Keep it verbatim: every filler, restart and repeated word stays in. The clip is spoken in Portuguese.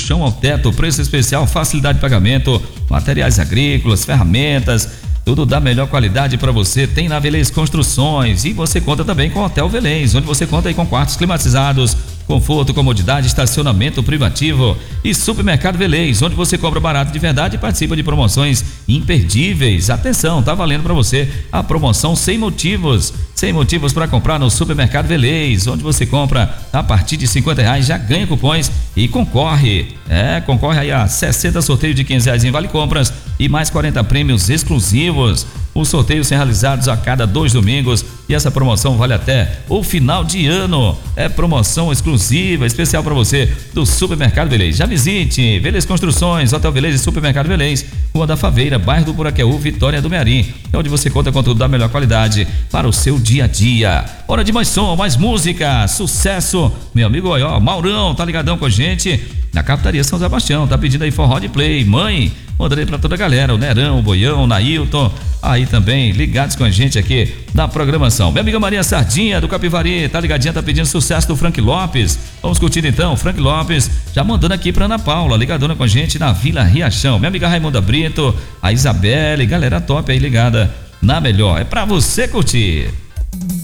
chão ao teto, preço especial, facilidade de pagamento, materiais agrícolas, ferramentas, tudo da melhor qualidade para você. Tem na Velez Construções e você conta também com o Hotel Velez, onde você conta aí com quartos climatizados, conforto, comodidade, estacionamento privativo e Supermercado Velez, onde você compra barato de verdade e participa de promoções imperdíveis. Atenção, tá valendo para você a promoção sem motivos, sem motivos para comprar no Supermercado Velez, onde você compra a partir de cinquenta reais, já ganha cupons e concorre, é, concorre aí a sessenta sorteios de quinze reais em vale compras e mais quarenta prêmios exclusivos. Os sorteios são realizados a cada dois domingos e essa promoção vale até o final de ano. É promoção exclusiva, especial para você do Supermercado Velez. Já visite Velez Construções, Hotel Velez e Supermercado Velez, Rua da Faveira, bairro do Buraqueú, Vitória do Mearim, onde você conta com tudo da melhor qualidade para o seu dia a dia. Hora de mais som, mais música, sucesso. Meu amigo ó, Maurão, tá ligadão com a gente na Capitaria São Sebastião, tá pedindo aí forró de play. Mãe, mandei pra toda a galera, o Nerão, o Boião, o Nailton, aí também ligados com a gente aqui na programação. Minha amiga Maria Sardinha do Capivari, tá ligadinha, tá pedindo sucesso do Frank Lopes. Vamos curtir então, Frank Lopes, já mandando aqui pra Ana Paula, ligadona com a gente na Vila Riachão. Minha amiga Raimunda Brito, a Isabelle, galera top aí ligada na melhor, é pra você curtir.